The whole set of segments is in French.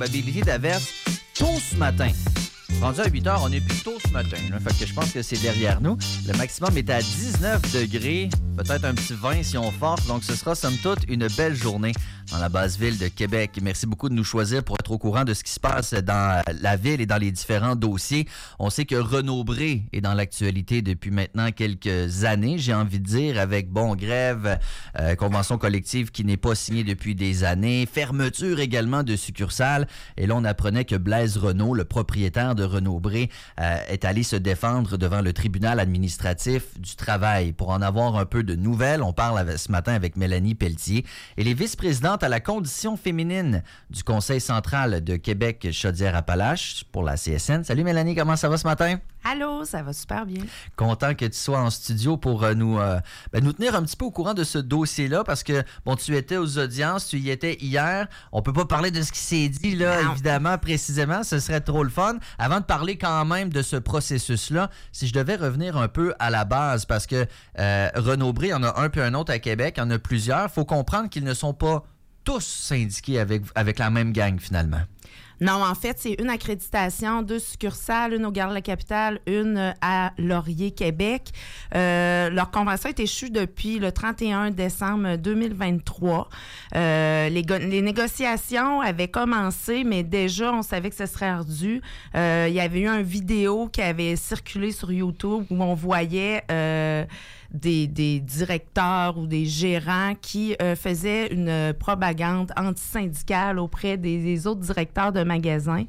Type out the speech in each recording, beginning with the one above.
Probabilité d'averse tôt ce matin. Rendu à 8 heures, on est plus tôt ce matin. Là, fait que je pense que c'est derrière nous. Le maximum est à 19 degrés, peut-être un petit 20 si on force. Donc, ce sera somme toute une belle journée dans la basse ville de Québec. Merci beaucoup de nous choisir pour être au courant de ce qui se passe dans la ville et dans les différents dossiers. On sait que Renaud-Bré est dans l'actualité depuis maintenant quelques années, j'ai envie de dire, avec grève, convention collective qui n'est pas signée depuis des années, fermeture également de succursales. Et là, on apprenait que Blaise Renaud, le propriétaire de Renaud-Bré, est allé se défendre devant le tribunal administratif du travail. Pour en avoir un peu de nouvelles, on parle ce matin avec Mélanie Pelletier. Elle est vice-présidente à la condition féminine du Conseil central de Québec Chaudière-Appalaches pour la CSN. Salut Mélanie, comment ça va ce matin? Allô, ça va super bien. Content que tu sois en studio pour nous tenir un petit peu au courant de ce dossier-là parce que, tu étais aux audiences, tu y étais hier. On peut pas parler de ce qui s'est dit, là, non. Évidemment, précisément. Ce serait trop le fun. Avant de parler quand même de ce processus-là, si je devais revenir un peu à la base, parce que Renaud-Bré, il y en a un puis un autre à Québec, il y en a plusieurs. Il faut comprendre qu'ils ne sont pas tous syndiqués avec la même gang, finalement. Non, en fait, c'est une accréditation, 2 succursales, une au Gare-de-la-Capitale, une à Laurier, Québec. Leur convention est échue depuis le 31 décembre 2023. Les négociations avaient commencé, mais déjà, on savait que ce serait ardu. Il y avait eu une vidéo qui avait circulé sur YouTube où on voyait des directeurs ou des gérants qui faisaient une propagande antisyndicale auprès des autres directeurs de magasins.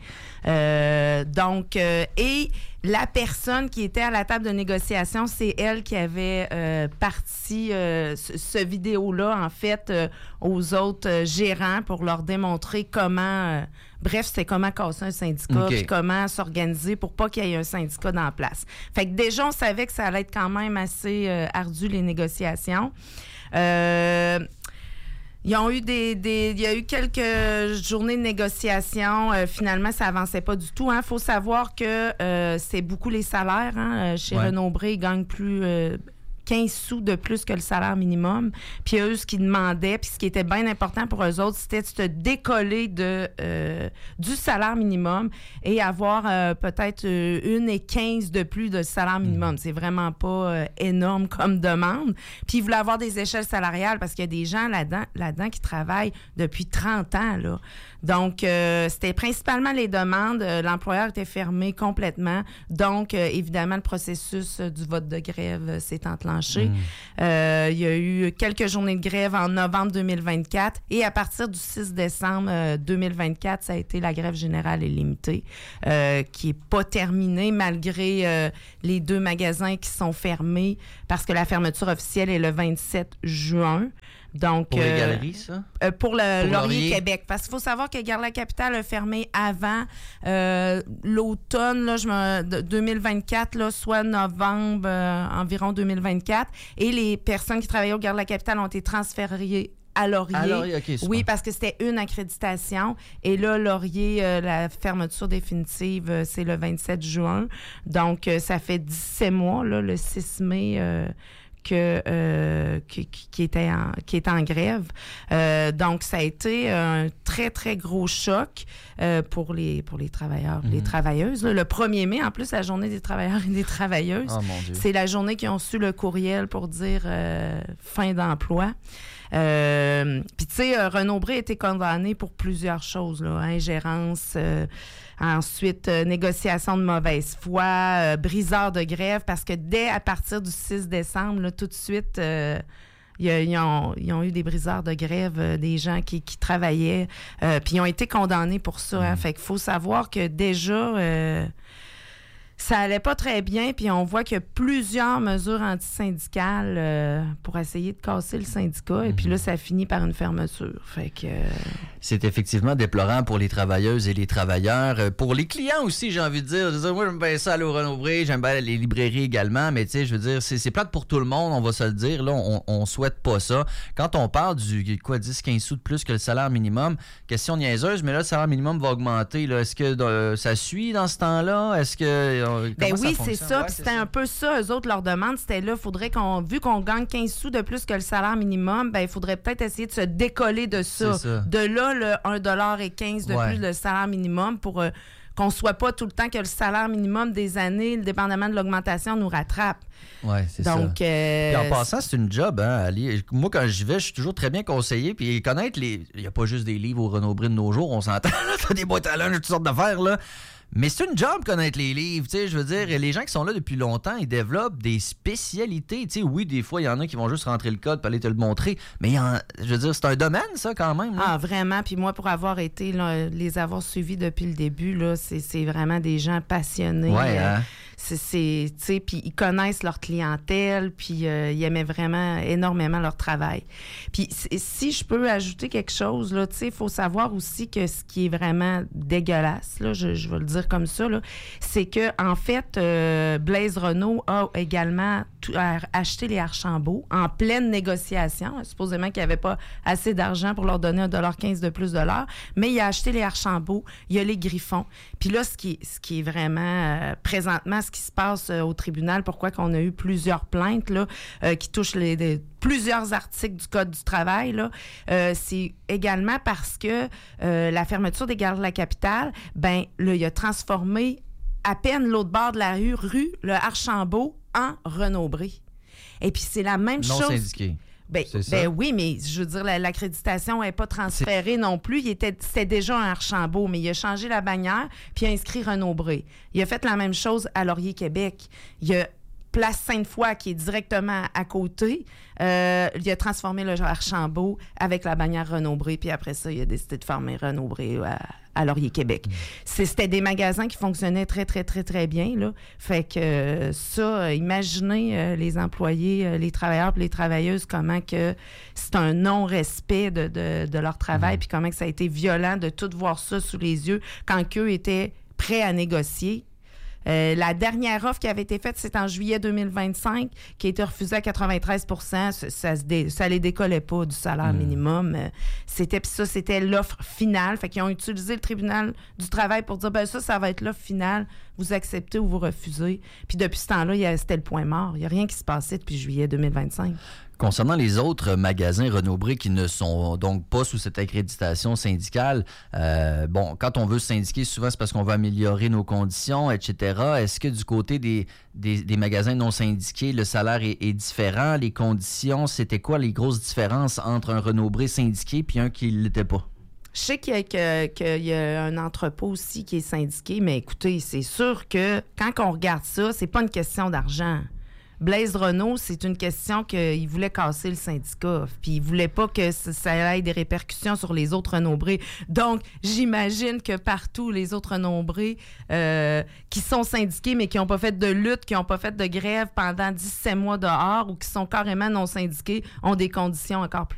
Et la personne qui était à la table de négociation, c'est elle qui avait parti ce vidéo-là, en fait, aux autres gérants pour leur démontrer comment... c'est comment casser un syndicat, puis comment s'organiser pour pas qu'il y ait un syndicat dans la place. Fait que déjà, on savait que ça allait être quand même assez ardu, les négociations. Il y a eu quelques journées de négociation. Finalement, ça avançait pas du tout. Faut savoir que c'est beaucoup les salaires. Chez Renaud-Bré, ils gagnent plus 15 sous de plus que le salaire minimum. Puis eux, ce qu'ils demandaient, puis ce qui était bien important pour eux autres, c'était de se décoller du salaire minimum et avoir peut-être 1,15 de plus de salaire minimum. C'est vraiment pas énorme comme demande. Puis ils voulaient avoir des échelles salariales parce qu'il y a des gens là-dedans qui travaillent depuis 30 ans, là. Donc, c'était principalement les demandes. L'employeur était fermé complètement. Donc, évidemment, le processus du vote de grève s'est enclenché. Il y a eu quelques journées de grève en novembre 2024 et à partir du 6 décembre 2024, ça a été la grève générale et limitée qui est pas terminée malgré les 2 magasins qui sont fermés parce que la fermeture officielle est le 27 juin. Donc, pour les galeries, ça? Pour Laurier, Québec. Parce qu'il faut savoir que Gare-la-Capitale a fermé avant l'automne, là, 2024, là, soit novembre, environ 2024. Et les personnes qui travaillaient au Gare-la-Capitale ont été transférées à Laurier. À Laurier, OK. Oui, parce que c'était une accréditation. Et là, Laurier, la fermeture définitive, c'est le 27 juin. Donc, ça fait 17 mois, là, le 6 mai... qui était en grève. Donc, ça a été un très, très gros choc pour les travailleurs, les travailleuses. Là, le 1er mai, en plus, la journée des travailleurs et des travailleuses, c'est la journée qu'ils ont su le courriel pour dire fin d'emploi. Puis, tu sais, Renaud-Bré a été condamné pour plusieurs choses, là, ingérence, ensuite négociation de mauvaise foi, briseur de grève, parce que à partir du 6 décembre, là, tout de suite, ils ont eu des briseurs de grève, des gens qui travaillaient, puis ils ont été condamnés pour ça. Fait qu'il faut savoir que déjà... ça allait pas très bien, puis on voit qu'il y a plusieurs mesures antisyndicales pour essayer de casser le syndicat, et puis là, ça finit par une fermeture. Fait que... C'est effectivement déplorant pour les travailleuses et les travailleurs. Pour les clients aussi, j'ai envie de dire. Moi, j'aime bien ça aller au Renaud-Bré, j'aime bien les librairies également, mais tu sais, je veux dire, c'est plate pour tout le monde, on va se le dire. Là, on souhaite pas ça. Quand on parle du 10-15 sous de plus que le salaire minimum, question niaiseuse, mais là, le salaire minimum va augmenter. Là. Est-ce que ça suit dans ce temps-là? Est-ce que Ben oui, c'est fonctionne? ça. Ouais, Puis c'est c'était ça. un peu ça, eux autres, leur demande, c'était là, faudrait vu qu'on gagne 15 sous de plus que le salaire minimum, ben il faudrait peut-être essayer de se décoller de ça. C'est ça. De là, le 1,15 $, de plus le salaire minimum pour qu'on soit pas tout le temps que le salaire minimum des années, dépendamment de l'augmentation, nous rattrape. Oui, c'est Donc, ça. Puis en passant, c'est une job, hein, Ali. Moi, quand j'y vais, je suis toujours très bien conseillé. Puis connaître Il n'y a pas juste des livres au Renaud-Bré de nos jours, on s'entend. T'as des boîtes à lunch, toutes sortes d'affaires, là. Mais c'est une job connaître les livres, tu sais, je veux dire, les gens qui sont là depuis longtemps, ils développent des spécialités, tu sais, oui, des fois, il y en a qui vont juste rentrer le code pour aller te le montrer, mais je veux dire, c'est un domaine, ça, quand même. Là. Ah, vraiment, puis moi, pour avoir été, là, les avoir suivis depuis le début, là, c'est vraiment des gens passionnés. Ouais, hein? Tu sais, puis ils connaissent leur clientèle, puis ils aimaient vraiment énormément leur travail. Puis si je peux ajouter quelque chose, là, tu sais, il faut savoir aussi que ce qui est vraiment dégueulasse, là, je vais le dire comme ça, là, c'est que en fait, Blaise Renault a également acheté les Archambault en pleine négociation, supposément qu'il n'y avait pas assez d'argent pour leur donner 1,15 $ de plus de l'heure, mais il a acheté les Archambault, il y a les Griffons. Puis là, ce qui est vraiment présentement, ce qui se passe au tribunal, pourquoi qu'on a eu plusieurs plaintes là, qui touchent plusieurs articles du Code du travail, là, c'est également parce que la fermeture des gares de la capitale, ben là, il a transformé à peine l'autre bord de la rue, le Archambault, en Renaud-Bré. Et puis c'est la même chose. Non syndiqué. Ben oui, mais je veux dire, l'accréditation n'est pas transférée non plus. C'était déjà un Archambault, mais il a changé la bannière puis il a inscrit Renaud-Bré. Il a fait la même chose à Laurier-Québec. Il y a Place Sainte-Foy qui est directement à côté. Il a transformé le Archambault avec la bannière Renaud-Bré, puis après ça, il a décidé de fermer Renaud-Bré à Laurier-Québec. C'était des magasins qui fonctionnaient très, très, très, très bien, là. Fait que ça, imaginez les employés, les travailleurs et les travailleuses, comment que c'est un non-respect de leur travail, puis comment que ça a été violent de tout voir ça sous les yeux quand qu'eux étaient prêts à négocier. La dernière offre qui avait été faite, c'est en juillet 2025, qui a été refusée à 93 %. Ça les décollait pas du salaire minimum. C'était l'offre finale. Fait qu'ils ont utilisé le tribunal du travail pour dire, ben ça va être l'offre finale. Vous acceptez ou vous refusez. Puis depuis ce temps-là, c'était le point mort. Il n'y a rien qui se passait depuis juillet 2025. Concernant les autres magasins Renaud-Bré qui ne sont donc pas sous cette accréditation syndicale, quand on veut se syndiquer, souvent c'est parce qu'on veut améliorer nos conditions, etc. Est-ce que du côté des magasins non syndiqués, le salaire est différent? Les conditions, c'était quoi les grosses différences entre un Renaud-Bré syndiqué et un qui ne l'était pas? Je sais qu'il y a un entrepôt aussi qui est syndiqué, mais écoutez, c'est sûr que quand on regarde ça, c'est pas une question d'argent. Blaise Renault, c'est une question qu'il voulait casser le syndicat. Puis il voulait pas que ça ait des répercussions sur les autres Renaud-Bré. Donc, j'imagine que partout, les autres Renaud-Bré qui sont syndiqués, mais qui n'ont pas fait de lutte, qui n'ont pas fait de grève pendant 17 mois dehors ou qui sont carrément non syndiqués, ont des conditions encore plus